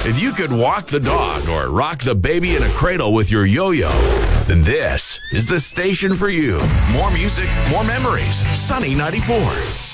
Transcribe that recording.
If you could walk the dog or rock the baby in a cradle with your yo-yo, then this is the station for you. More music, more memories. Sunny 94.